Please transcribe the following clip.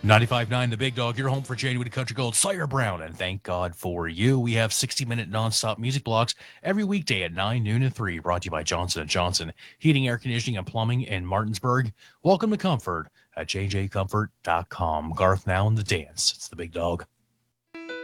95.9 The Big Dog, your home for Genuine Country Gold, Sire Brown, and thank God for you. We have 60-minute nonstop music blocks every weekday at 9, noon, and 3, brought to you by Johnson & Johnson, heating, air conditioning, and plumbing in Martinsburg. Welcome to Comfort at jjcomfort.com. Garth now in the dance. It's The Big Dog.